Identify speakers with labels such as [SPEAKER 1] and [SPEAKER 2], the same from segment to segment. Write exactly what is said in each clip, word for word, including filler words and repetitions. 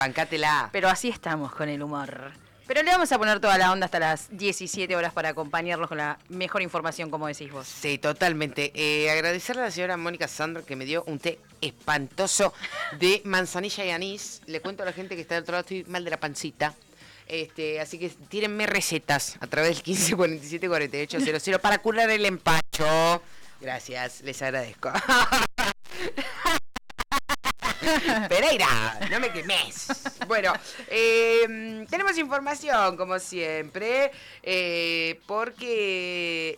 [SPEAKER 1] Bancátela.
[SPEAKER 2] Pero así estamos con el humor. Pero le vamos a poner toda la onda hasta las diecisiete horas para acompañarlos con la mejor información, como decís vos.
[SPEAKER 1] Sí, totalmente. Eh, agradecerle a la señora Mónica Sandra que me dio un té espantoso de manzanilla y anís. Le cuento a la gente que está del otro lado, estoy mal de la pancita. Este, así que tírenme recetas a través del quince cuarenta y siete cuarenta y ocho cero cero para curar el empacho. Gracias, les agradezco. Pereira, no me quemes. Bueno, eh, tenemos información, como siempre, eh, porque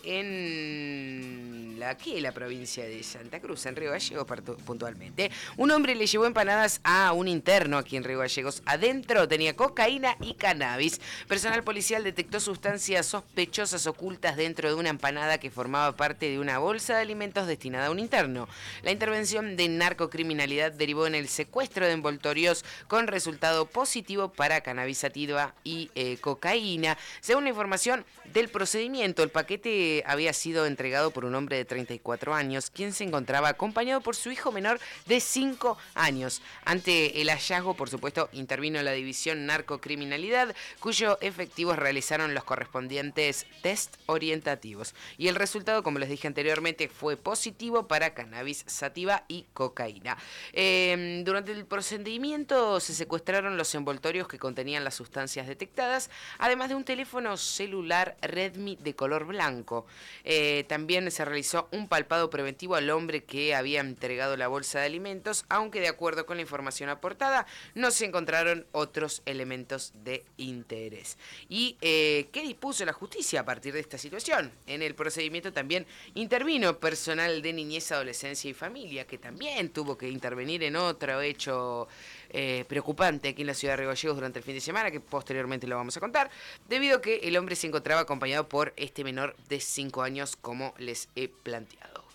[SPEAKER 1] en la, aquí en la provincia de Santa Cruz, en Río Gallegos puntualmente, un hombre le llevó empanadas a un interno aquí en Río Gallegos. Adentro tenía cocaína y cannabis. Personal policial detectó sustancias sospechosas ocultas dentro de una empanada que formaba parte de una bolsa de alimentos destinada a un interno. La intervención de narcocriminalidad derivó en el secuestro de envoltorios con resultado positivo para cannabis sativa y eh, cocaína. Según la información del procedimiento, el paquete había sido entregado por un hombre de treinta y cuatro años, quien se encontraba acompañado por su hijo menor de cinco años. Ante el hallazgo, por supuesto, intervino la división narcocriminalidad, cuyos efectivos realizaron los correspondientes test orientativos. Y el resultado, como les dije anteriormente, fue positivo para cannabis sativa y cocaína. Eh, durante el procedimiento se secuestraron los envoltorios que contenían las sustancias detectadas, además de un teléfono celular Redmi de color blanco. Eh, también se realizó un palpado preventivo al hombre que había entregado la bolsa de alimentos, aunque de acuerdo con la información aportada no se encontraron otros elementos de interés. ¿Y eh, qué dispuso la justicia a partir de esta situación? En el procedimiento también intervino personal de niñez, adolescencia y familia, que también tuvo que intervenir en otro hecho eh, preocupante aquí en la ciudad de Río Gallegos durante el fin de semana, que posteriormente lo vamos a contar, debido a que el hombre se encontraba acompañado por este menor de cinco años, como les he planteado.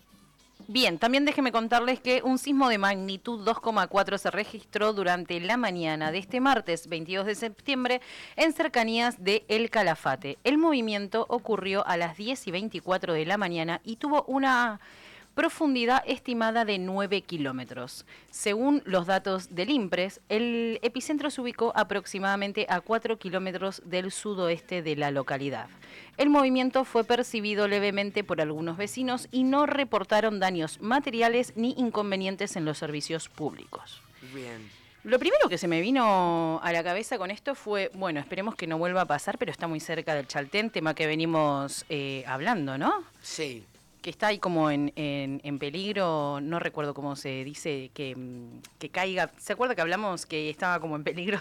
[SPEAKER 2] Bien, también déjenme contarles que un sismo de magnitud dos coma cuatro se registró durante la mañana de este martes veintidós de septiembre en cercanías de El Calafate. El movimiento ocurrió a las diez y veinticuatro de la mañana y tuvo una profundidad estimada de nueve kilómetros. Según los datos del INPRES, el epicentro se ubicó aproximadamente a cuatro kilómetros del sudoeste de la localidad. El movimiento fue percibido levemente por algunos vecinos y no reportaron daños materiales ni inconvenientes en los servicios públicos.
[SPEAKER 1] Bien.
[SPEAKER 2] Lo primero que se me vino a la cabeza con esto fue, bueno, esperemos que no vuelva a pasar, pero está muy cerca del Chaltén, tema que venimos eh, hablando, ¿no?
[SPEAKER 1] Sí.
[SPEAKER 2] Que está ahí como en, en, en peligro, no recuerdo cómo se dice, que, que caiga. ¿Se acuerda que hablamos que estaba como en peligro?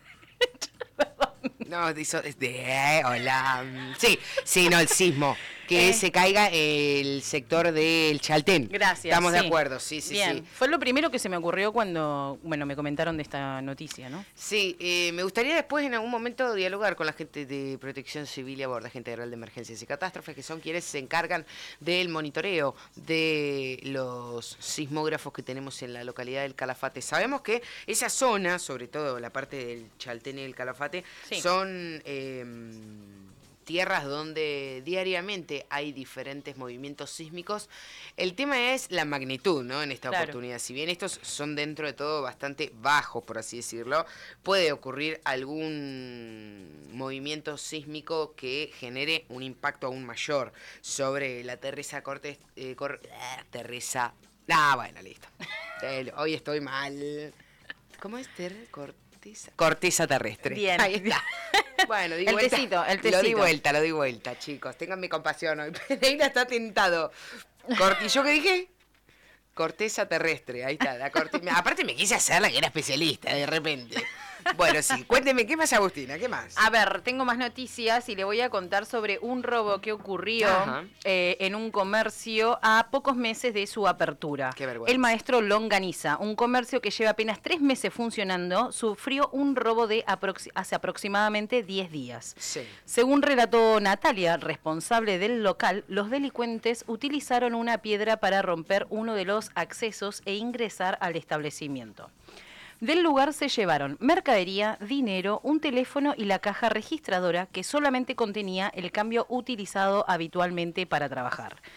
[SPEAKER 1] No, hizo de, hola. Sí, sí, no, el sismo. Que eh. se caiga el sector del Chaltén.
[SPEAKER 2] Gracias.
[SPEAKER 1] Estamos
[SPEAKER 2] sí.
[SPEAKER 1] de acuerdo, sí, sí,
[SPEAKER 2] Bien.
[SPEAKER 1] sí.
[SPEAKER 2] Fue lo primero que se me ocurrió cuando, bueno, me comentaron de esta noticia, ¿no?
[SPEAKER 1] Sí, eh, me gustaría después en algún momento dialogar con la gente de Protección Civil y Abordaje Integral de Emergencias y Catástrofes, que son quienes se encargan del monitoreo de los sismógrafos que tenemos en la localidad del Calafate. Sabemos que esa zona, sobre todo la parte del Chaltén y del Calafate, sí. son Eh, tierras donde diariamente hay diferentes movimientos sísmicos. El tema es la magnitud, ¿no? En esta claro. oportunidad. Si bien estos son dentro de todo bastante bajos, por así decirlo, puede ocurrir algún movimiento sísmico que genere un impacto aún mayor sobre la Teresa Cortés. Eh, cor, eh, Teresa. Ah, bueno, listo. Hoy estoy mal. ¿Cómo es Ter Corteza? Corteza terrestre.
[SPEAKER 2] Bien.
[SPEAKER 1] Ahí está. Bueno, di
[SPEAKER 2] el
[SPEAKER 1] vuelta.
[SPEAKER 2] tecito, el tecito.
[SPEAKER 1] Lo di vuelta, lo di vuelta, chicos. Ténganme compasión hoy. Pereira está tentado. Cort ¿Y yo qué dije? Corteza terrestre, ahí está. La corte Aparte me quise hacer la que era especialista, de repente. Bueno, sí, cuénteme, ¿qué más, Agustina? ¿Qué más?
[SPEAKER 2] A ver, tengo más noticias y le voy a contar sobre un robo que ocurrió eh, en un comercio a pocos meses de su apertura.
[SPEAKER 1] Qué vergüenza.
[SPEAKER 2] El Maestro Longaniza, un comercio que lleva apenas tres meses funcionando, sufrió un robo de aprox hace aproximadamente diez días.
[SPEAKER 1] Sí.
[SPEAKER 2] Según relató Natalia, responsable del local, los delincuentes utilizaron una piedra para romper uno de los accesos e ingresar al establecimiento. Del lugar se llevaron mercadería, dinero, un teléfono y la caja registradora que solamente contenía el cambio utilizado habitualmente para trabajar.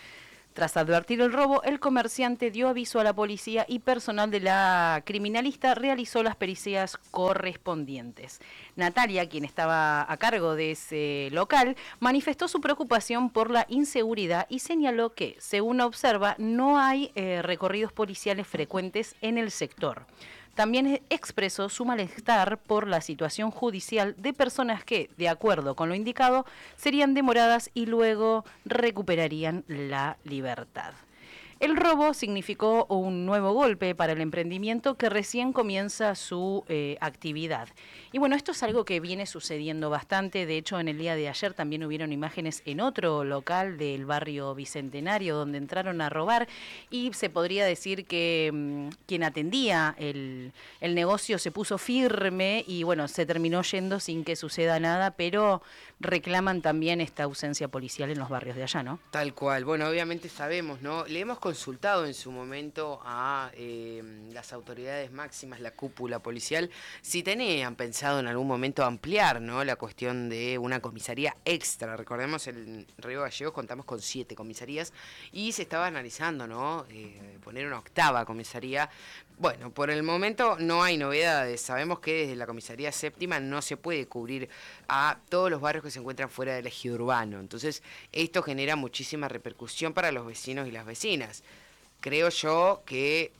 [SPEAKER 2] Tras advertir el robo, el comerciante dio aviso a la policía y personal de la criminalista realizó las pericias correspondientes. Natalia, quien estaba a cargo de ese local, manifestó su preocupación por la inseguridad y señaló que, según observa, no hay eh, recorridos policiales frecuentes en el sector. También expresó su malestar por la situación judicial de personas que, de acuerdo con lo indicado, serían demoradas y luego recuperarían la libertad. El robo significó un nuevo golpe para el emprendimiento que recién comienza su eh, actividad. Y bueno, esto es algo que viene sucediendo bastante. De hecho, en el día de ayer también hubieron imágenes en otro local del barrio Bicentenario donde entraron a robar y se podría decir que mmm, quien atendía el, el negocio se puso firme y bueno, se terminó yendo sin que suceda nada, pero reclaman también esta ausencia policial en los barrios de allá, ¿no?
[SPEAKER 1] Tal cual. Bueno, obviamente sabemos, ¿no? Le hemos consultado en su momento a eh, las autoridades máximas, la cúpula policial, si tenían pensado en algún momento ampliar, ¿no?, la cuestión de una comisaría extra. Recordemos, en Río Gallegos contamos con siete comisarías y se estaba analizando, ¿no?, eh, poner una octava comisaría. Bueno, por el momento no hay novedades. Sabemos que desde la comisaría séptima no se puede cubrir a todos los barrios que se encuentran fuera del ejido urbano. Entonces, esto genera muchísima repercusión para los vecinos y las vecinas. Creo yo que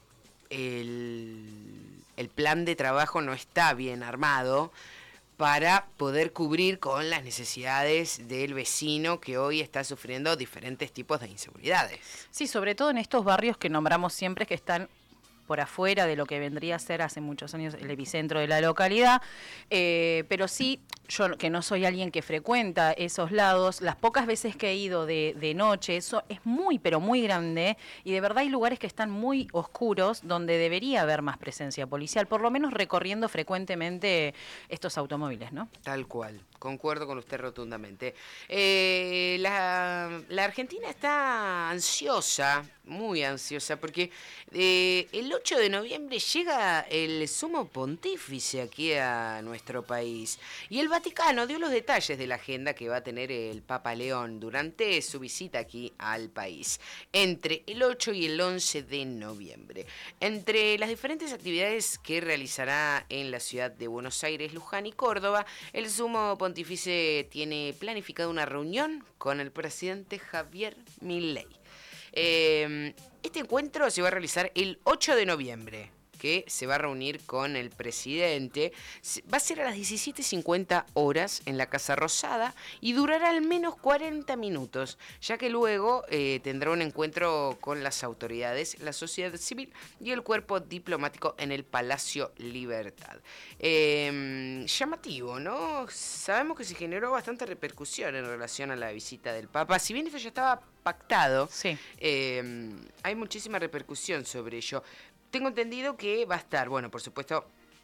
[SPEAKER 1] el, el plan de trabajo no está bien armado para poder cubrir con las necesidades del vecino que hoy está sufriendo diferentes tipos de inseguridades.
[SPEAKER 2] Sí, sobre todo en estos barrios que nombramos siempre que están por afuera de lo que vendría a ser hace muchos años el epicentro de la localidad, eh, pero sí, yo que no soy alguien que frecuenta esos lados, las pocas veces que he ido de, de noche, eso es muy, pero muy grande, y de verdad hay lugares que están muy oscuros donde debería haber más presencia policial, por lo menos recorriendo frecuentemente estos automóviles, ¿no?
[SPEAKER 1] Tal cual, concuerdo con usted rotundamente. Eh, la, la Argentina está ansiosa, muy ansiosa, porque eh, el ocho de noviembre llega el sumo pontífice aquí a nuestro país y el Vaticano dio los detalles de la agenda que va a tener el Papa León durante su visita aquí al país, entre el ocho y el once de noviembre. Entre las diferentes actividades que realizará en la ciudad de Buenos Aires, Luján y Córdoba, el sumo pontífice tiene planificada una reunión con el presidente Javier Milei. Eh, este encuentro se va a realizar el ocho de noviembre, que se va a reunir con el presidente. Va a ser a las diecisiete cincuenta horas en la Casa Rosada y durará al menos cuarenta minutos, ya que luego eh, tendrá un encuentro con las autoridades, la sociedad civil y el cuerpo diplomático en el Palacio Libertad. Eh, llamativo, ¿no? Sabemos que se generó bastante repercusión en relación a la visita del Papa. Si bien esto ya estaba pactado,
[SPEAKER 2] sí.
[SPEAKER 1] eh, hay muchísima repercusión sobre ello. Tengo entendido que va a estar, bueno, por supuesto,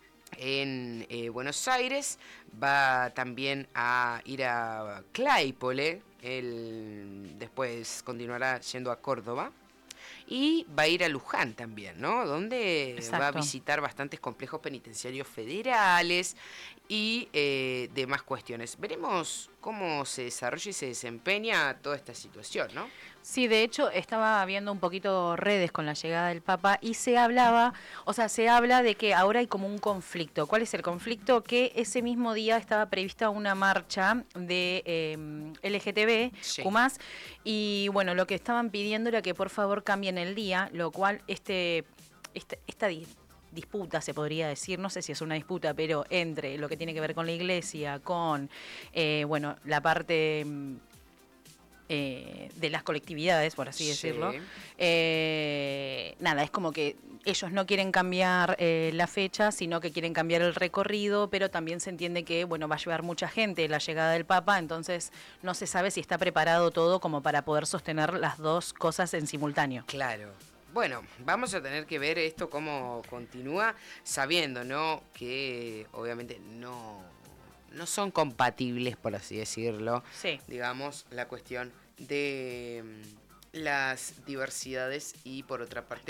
[SPEAKER 1] en eh, Buenos Aires, va también a ir a Claypole, él después continuará yendo a Córdoba, y va a ir a Luján también, ¿no? Donde
[SPEAKER 2] Exacto.
[SPEAKER 1] va a visitar bastantes complejos penitenciarios federales y eh, demás cuestiones. Veremos cómo se desarrolla y se desempeña toda esta situación, ¿no?
[SPEAKER 2] Sí, de hecho estaba viendo un poquito redes con la llegada del Papa y se hablaba, o sea, se habla de que ahora hay como un conflicto. ¿Cuál es el conflicto? Que ese mismo día estaba prevista una marcha de eh, L G T B,
[SPEAKER 1] Sí.
[SPEAKER 2] Q más, y bueno, lo que estaban pidiendo era que por favor cambien el día, lo cual este, este esta disputa, se podría decir, no sé si es una disputa, pero entre lo que tiene que ver con la iglesia, con, eh, bueno, la parte eh, de las colectividades, por así
[SPEAKER 1] Sí.
[SPEAKER 2] decirlo. Eh, nada, es como que ellos no quieren cambiar eh, la fecha, sino que quieren cambiar el recorrido, pero también se entiende que, bueno, va a llevar mucha gente la llegada del Papa, entonces no se sabe si está preparado todo como para poder sostener las dos cosas en simultáneo.
[SPEAKER 1] Claro. Bueno, vamos a tener que ver esto cómo continúa, sabiendo, ¿no?, que obviamente no, no son compatibles, por así decirlo,
[SPEAKER 2] Sí.
[SPEAKER 1] digamos, la cuestión de mm, las diversidades y, por otra parte,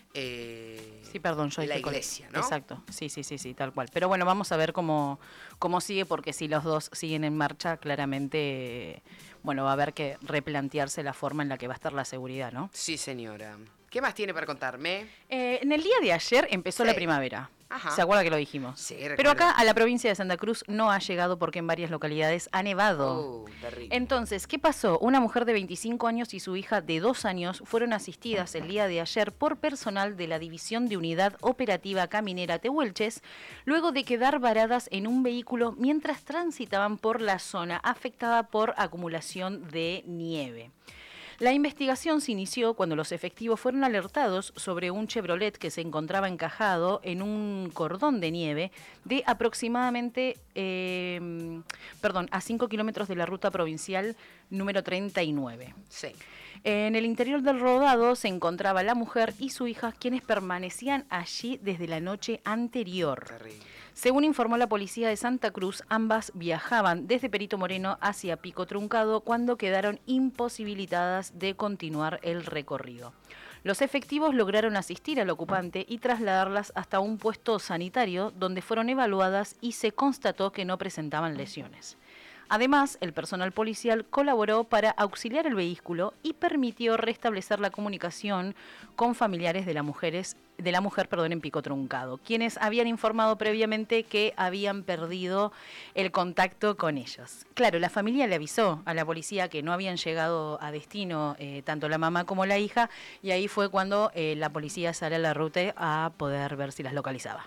[SPEAKER 1] eh,
[SPEAKER 2] Sí, perdón, yo
[SPEAKER 1] la
[SPEAKER 2] dije
[SPEAKER 1] iglesia,
[SPEAKER 2] con...
[SPEAKER 1] ¿no?
[SPEAKER 2] Exacto, sí, sí, sí, sí, tal cual. Pero bueno, vamos a ver cómo, cómo sigue, porque si los dos siguen en marcha, claramente, bueno, va a haber que replantearse la forma en la que va a estar la seguridad, ¿no?
[SPEAKER 1] Sí, señora. ¿Qué más tiene para contarme?
[SPEAKER 2] Eh, en el día de ayer empezó
[SPEAKER 1] Sí.
[SPEAKER 2] la primavera.
[SPEAKER 1] Ajá.
[SPEAKER 2] ¿Se acuerda que lo dijimos?
[SPEAKER 1] Sí,
[SPEAKER 2] Pero
[SPEAKER 1] recuerdo.
[SPEAKER 2] acá a la provincia de Santa Cruz no ha llegado porque en varias localidades ha nevado.
[SPEAKER 1] Oh, terrible.
[SPEAKER 2] Entonces, ¿qué pasó? Una mujer de veinticinco años y su hija de dos años fueron asistidas el día de ayer por personal de la División de Unidad Operativa Caminera Tehuelches, luego de quedar varadas en un vehículo mientras transitaban por la zona afectada por acumulación de nieve. La investigación se inició cuando los efectivos fueron alertados sobre un Chevrolet que se encontraba encajado en un cordón de nieve de aproximadamente, eh, perdón, a cinco kilómetros de la ruta provincial número treinta y nueve.
[SPEAKER 1] Sí.
[SPEAKER 2] En el interior del rodado se encontraba la mujer y su hija, quienes permanecían allí desde la noche anterior.
[SPEAKER 1] Terrible.
[SPEAKER 2] Según informó la policía de Santa Cruz, ambas viajaban desde Perito Moreno hacia Pico Truncado cuando quedaron imposibilitadas de continuar el recorrido. Los efectivos lograron asistir al ocupante y trasladarlas hasta un puesto sanitario donde fueron evaluadas y se constató que no presentaban lesiones. Además, el personal policial colaboró para auxiliar el vehículo y permitió restablecer la comunicación con familiares de la, mujeres, de la mujer perdón, en Pico Truncado, quienes habían informado previamente que habían perdido el contacto con ellos. Claro, la familia le avisó a la policía que no habían llegado a destino eh, tanto la mamá como la hija, y ahí fue cuando eh, la policía sale a la ruta a poder ver si las localizaba.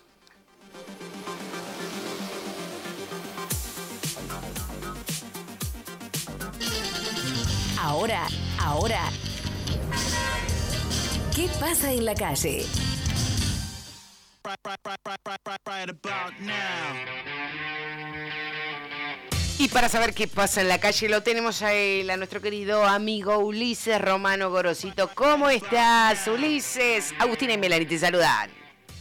[SPEAKER 3] Ahora, ahora, ¿qué pasa en la calle?
[SPEAKER 1] Y para saber qué pasa en la calle lo tenemos a él, a nuestro querido amigo Ulises Romano Gorosito. ¿Cómo estás, Ulises? Agustina y Melanie te saludan.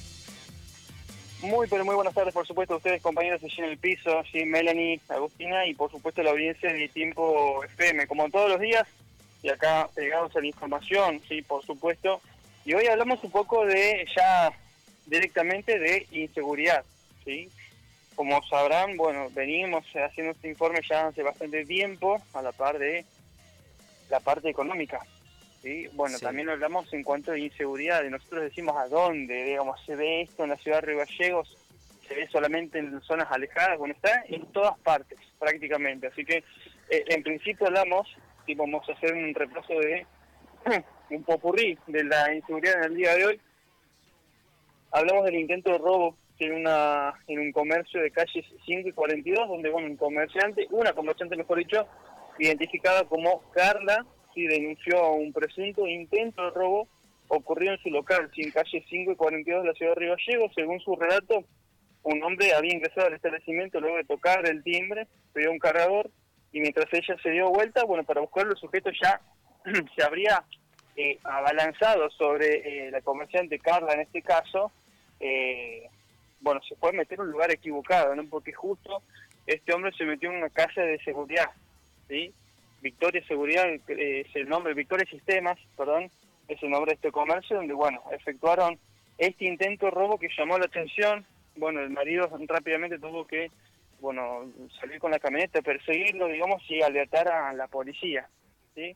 [SPEAKER 4] Muy, pero muy buenas tardes, por supuesto, a ustedes, compañeros allí en el piso, allí Melanie, Agustina, y por supuesto la audiencia de Tiempo F M, como todos los días, y acá pegados a la información, sí, por supuesto. Y hoy hablamos un poco de, ya directamente, de inseguridad, sí. Como sabrán, bueno, venimos haciendo este informe ya hace bastante tiempo, a la par de la parte económica. ¿Sí? Bueno,
[SPEAKER 1] sí.
[SPEAKER 4] También hablamos en cuanto a inseguridad, y nosotros decimos a dónde, digamos, se ve esto en la ciudad de Río Gallegos, se ve solamente en zonas alejadas, bueno, está en todas partes, prácticamente. Así que, eh, en principio hablamos, y vamos a hacer un repaso de un popurrí de la inseguridad en el día de hoy. Hablamos del intento de robo en una en un comercio de calles cinco y cuarenta y dos, donde, bueno, un comerciante, una comerciante, mejor dicho, identificada como Carla, sí, denunció un presunto intento de robo ocurrido en su local, sí, en calle cinco y cuarenta y dos de la ciudad de Río Gallegos. Según su relato, un hombre había ingresado al establecimiento luego de tocar el timbre, pidió un cargador, y mientras ella se dio vuelta, bueno, para buscarlo, el sujeto ya se habría eh, abalanzado sobre eh, la comerciante Carla, en este caso. eh, bueno, se puede meter en un lugar equivocado, ¿no? Porque justo este hombre se metió en una casa de seguridad, ¿sí? Victoria Seguridad eh, es el nombre, Victoria Sistemas, perdón, es el nombre de este comercio, donde, bueno, efectuaron este intento de robo que llamó la atención. Bueno, el marido rápidamente tuvo que, bueno, salir con la camioneta, perseguirlo, digamos, y alertar a la policía, ¿sí?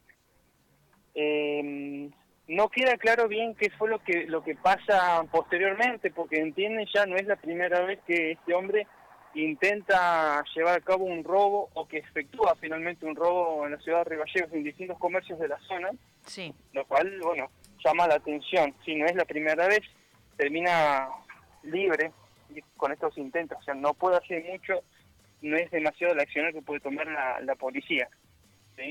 [SPEAKER 4] Eh, no queda claro bien qué fue lo que lo que pasa posteriormente, porque entienden, ya no es la primera vez que este hombre intenta llevar a cabo un robo, o que efectúa finalmente un robo en la ciudad de Río Gallegos, en distintos comercios de la zona,
[SPEAKER 2] Sí.
[SPEAKER 4] lo cual, bueno, llama la atención. Si no es la primera vez, termina libre con estos intentos, o sea, no puede hacer mucho, no es demasiado la acción que puede tomar la, la policía, ¿sí?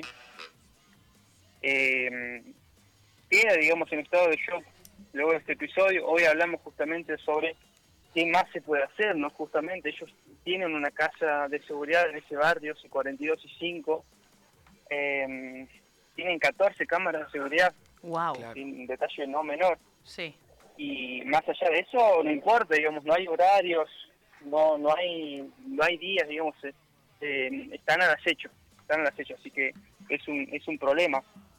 [SPEAKER 4] Eh, queda, digamos, en estado de shock luego de este episodio. Hoy hablamos justamente sobre qué más se puede hacer, ¿no? Justamente ellos tienen una casa de seguridad en ese barrio, cuarenta y dos y cinco, eh, tienen catorce cámaras de seguridad,
[SPEAKER 2] Wow.
[SPEAKER 1] Claro.
[SPEAKER 4] sin detalle no menor,
[SPEAKER 2] Sí.
[SPEAKER 4] y más allá de eso no importa, digamos, no hay horarios, no no hay no hay días, digamos, eh, eh, están al acecho, están al acecho, así que es un es un problema.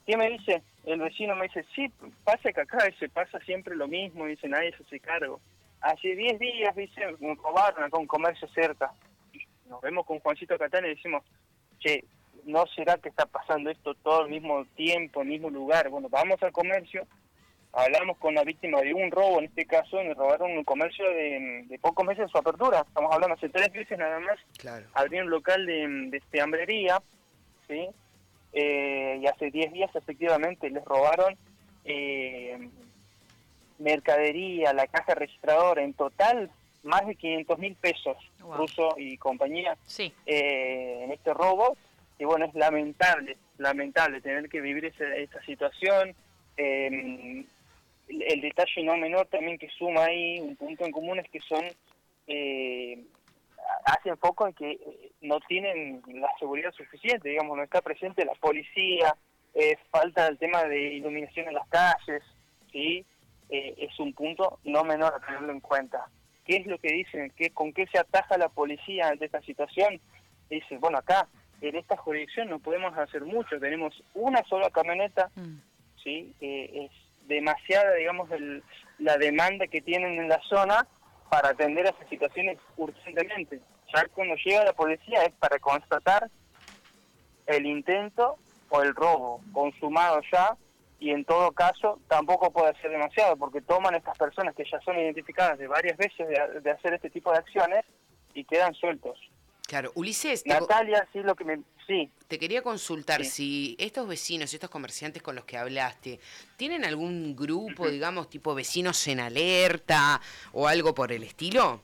[SPEAKER 4] ¿Qué me dice? El vecino me dice, sí, pasa que acá se pasa siempre lo mismo, dice, nadie se hace cargo. Hace diez días, dice, me robaron acá un comercio cerca. Nos vemos con Juancito Catán y decimos, che, ¿no será que está pasando esto todo al mismo tiempo, en el mismo lugar? Bueno, vamos al comercio, hablamos con la víctima de un robo, en este caso, me robaron un comercio de, de pocos meses de su apertura. Estamos hablando hace tres meses nada más.
[SPEAKER 1] Claro.
[SPEAKER 4] Abrieron un local de, de fiambrería, ¿sí? Eh, y hace diez días efectivamente les robaron eh, mercadería, la caja registradora, en total más de quinientos mil pesos,
[SPEAKER 2] Wow.
[SPEAKER 4] Russo y compañía,
[SPEAKER 2] Sí.
[SPEAKER 4] eh, en este robo. Y bueno, es lamentable, lamentable tener que vivir esa, esta situación. Eh, el, el detalle no menor también que suma ahí, un punto en común, es que son... Eh, hacen foco en que no tienen la seguridad suficiente, digamos, no está presente la policía, eh, falta el tema de iluminación en las calles, ¿sí? Eh, es un punto no menor a tenerlo en cuenta. ¿Qué es lo que dicen? ¿Qué, ¿Con qué se ataja la policía ante esta situación? Dicen, bueno, acá, en esta jurisdicción no podemos hacer mucho, tenemos una sola camioneta,
[SPEAKER 2] Mm.
[SPEAKER 4] ¿sí? Eh, es demasiada, digamos, el, la demanda que tienen en la zona para atender a esas situaciones urgentemente. Ya cuando llega la policía es para constatar el intento o el robo consumado ya, y en todo caso tampoco puede ser demasiado, porque toman estas personas que ya son identificadas de varias veces de, de hacer este tipo de acciones y quedan sueltos.
[SPEAKER 1] Claro, Ulises, te, co-
[SPEAKER 4] Natalia, sí, lo que me... Sí,
[SPEAKER 1] te quería consultar
[SPEAKER 4] sí.
[SPEAKER 1] si estos vecinos, estos comerciantes con los que hablaste, ¿tienen algún grupo,
[SPEAKER 4] Ujú.
[SPEAKER 1] digamos, tipo vecinos en alerta o algo por el estilo?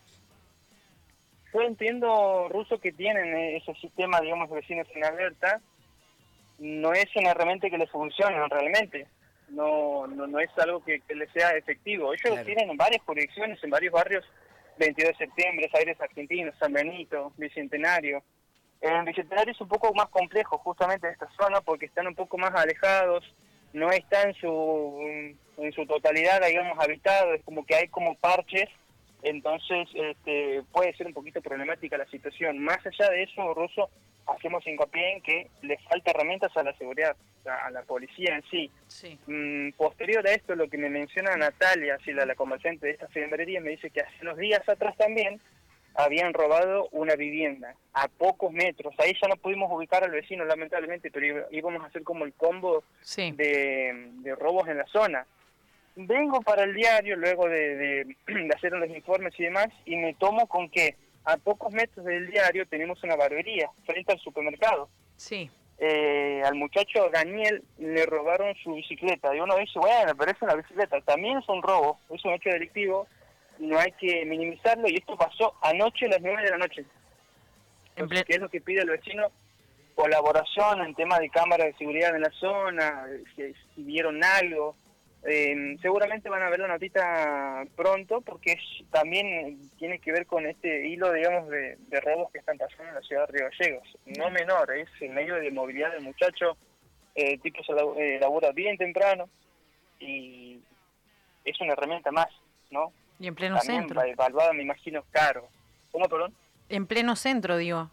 [SPEAKER 4] Yo entiendo, Russo, que tienen eh, ese sistema, digamos, de vecinos en alerta. No es una herramienta que les funcione realmente. No, no, no es algo que, que les sea efectivo. Ellos
[SPEAKER 1] Claro.
[SPEAKER 4] lo tienen en varias jurisdicciones, en varios barrios, veintidós de septiembre, Aires Argentinos, San Benito, Bicentenario. En Bicentenario es un poco más complejo justamente en esta zona porque están un poco más alejados, no está en su, en su totalidad, digamos, habitado, es como que hay como parches, entonces este, puede ser un poquito problemática la situación. Más allá de eso, Russo, hacemos hincapié en que le falta herramientas a la seguridad, a la policía en sí.
[SPEAKER 2] Sí.
[SPEAKER 4] Mm, posterior a esto, lo que me menciona Natalia, así la, la comerciante de esta fiambrería, me dice que hace unos días atrás también habían robado una vivienda a pocos metros. Ahí ya no pudimos ubicar al vecino, lamentablemente, pero íbamos a hacer como el combo
[SPEAKER 2] Sí.
[SPEAKER 4] de, de robos en la zona. Vengo para el diario luego de, de, de hacer los informes y demás, y me tomo con que a pocos metros del diario tenemos una barbería frente al supermercado.
[SPEAKER 2] Sí.
[SPEAKER 4] Eh, al muchacho Daniel le robaron su bicicleta, y uno dice, bueno, pero es una bicicleta, también es un robo, es un hecho delictivo, no hay que minimizarlo, y esto pasó anoche a las nueve de la noche.
[SPEAKER 2] En
[SPEAKER 4] Entonces,
[SPEAKER 2] ple-
[SPEAKER 4] ¿qué es lo que pide el vecino? Colaboración en temas de cámaras de seguridad en la zona, si, si vieron algo. Eh, seguramente van a ver la notita pronto, porque es, también tiene que ver con este hilo, digamos, de, de robos que están pasando en la ciudad de Río Gallegos. No menor, es el medio de movilidad del muchacho, eh, tipo se labu- eh, labura bien temprano, y es una herramienta más, ¿no?
[SPEAKER 2] Y en pleno
[SPEAKER 4] También
[SPEAKER 2] centro.
[SPEAKER 4] va evaluada, me imagino, caro. ¿Cómo, perdón?
[SPEAKER 2] En pleno centro, digo.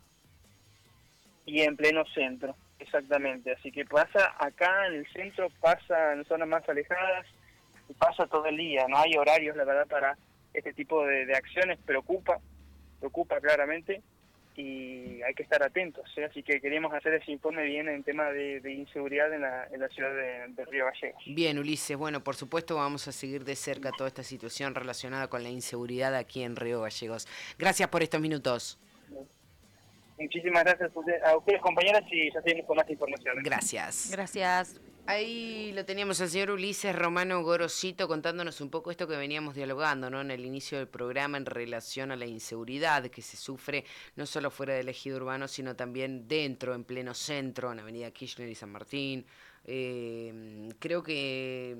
[SPEAKER 4] Y en pleno centro, exactamente. Así que pasa acá en el centro, pasa en zonas más alejadas, y pasa todo el día. No hay horarios, la verdad, para este tipo de, de acciones. Preocupa, preocupa claramente, y hay que estar atentos, ¿eh? Así que queríamos hacer ese informe bien en tema de, de inseguridad en la, en la ciudad de, de Río Gallegos.
[SPEAKER 1] Bien, Ulises, bueno, por supuesto vamos a seguir de cerca toda esta situación relacionada con la inseguridad aquí en Río Gallegos. Gracias por estos minutos.
[SPEAKER 4] Muchísimas gracias a ustedes, a ustedes compañeras, y ya seguimos con más información.
[SPEAKER 1] Gracias.
[SPEAKER 2] Gracias.
[SPEAKER 1] Ahí lo teníamos al señor Ulises Romano Gorosito contándonos un poco esto que veníamos dialogando, ¿no? En el inicio del programa en relación a la inseguridad que se sufre no solo fuera del ejido urbano, sino también dentro, en pleno centro, en Avenida Kirchner y San Martín. Eh, creo que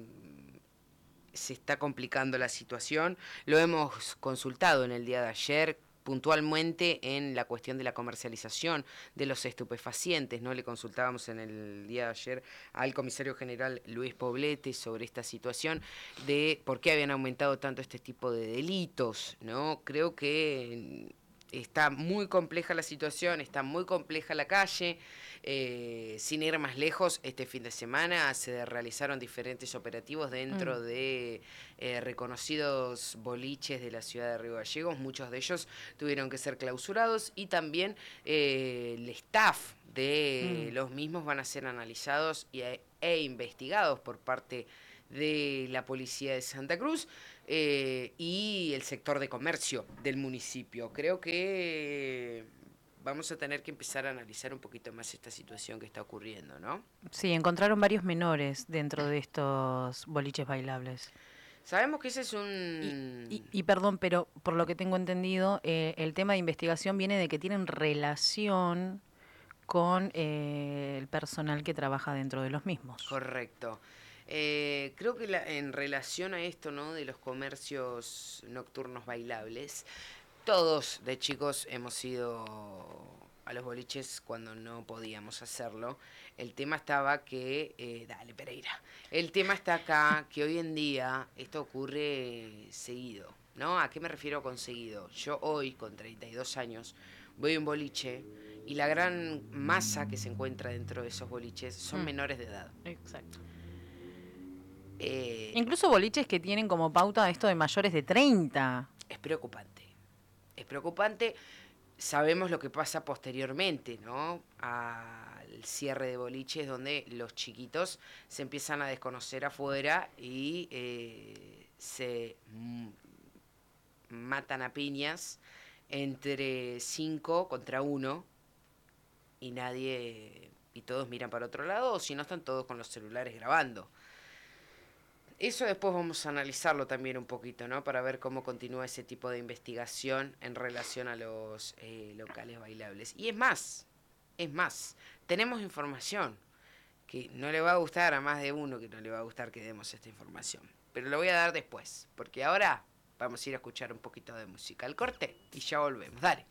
[SPEAKER 1] se está complicando la situación. Lo hemos consultado en el día de ayer, puntualmente en la cuestión de la comercialización de los estupefacientes, ¿no? Le consultábamos en el día de ayer al comisario general Luis Poblete sobre esta situación de por qué habían aumentado tanto este tipo de delitos, ¿no? Creo que está muy compleja la situación, está muy compleja la calle. Eh, sin ir más lejos, este fin de semana se realizaron diferentes operativos dentro mm. de eh, reconocidos boliches de la ciudad de Río Gallegos. Muchos de ellos tuvieron que ser clausurados y también eh, el staff de mm. los mismos van a ser analizados y, e investigados por parte de la Policía de Santa Cruz eh, y el sector de comercio del municipio. Creo que vamos a tener que empezar a analizar un poquito más esta situación que está ocurriendo, ¿no?
[SPEAKER 2] Sí, encontraron varios menores dentro de estos boliches bailables.
[SPEAKER 1] Sabemos que ese es un...
[SPEAKER 2] Y, y, y perdón, pero por lo que tengo entendido, eh, el tema de investigación viene de que tienen relación con eh, el personal que trabaja dentro de los mismos.
[SPEAKER 1] Correcto. Eh, creo que la, en relación a esto, ¿no?, de los comercios nocturnos bailables, todos de chicos hemos ido a los boliches cuando no podíamos hacerlo. El tema estaba que... Eh, dale, Pereira. El tema está acá que hoy en día esto ocurre seguido, ¿no? ¿A qué me refiero con seguido? Yo hoy, con treinta y dos años, voy a un boliche y la gran masa que se encuentra dentro de esos boliches son mm. menores de edad.
[SPEAKER 2] Exacto.
[SPEAKER 1] Eh,
[SPEAKER 2] Incluso boliches que tienen como pauta esto de mayores de treinta.
[SPEAKER 1] Es preocupante. Es preocupante. Sabemos lo que pasa posteriormente, ¿no?, al cierre de boliches, donde los chiquitos se empiezan a desconocer afuera y eh, se m- matan a piñas entre cinco contra uno y nadie, y todos miran para otro lado, o si no están todos con los celulares grabando. Eso después vamos a analizarlo también un poquito, ¿no?, para ver cómo continúa ese tipo de investigación en relación a los eh, locales bailables. Y es más, es más, tenemos información que no le va a gustar a más de uno, que no le va a gustar que demos esta información. Pero lo voy a dar después, porque ahora vamos a ir a escuchar un poquito de música al corte y ya volvemos. Dale.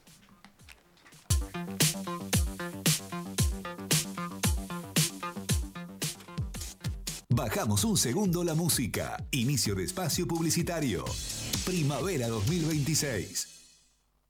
[SPEAKER 5] Bajamos un segundo la música. Inicio de espacio publicitario. Primavera dos mil veintiséis.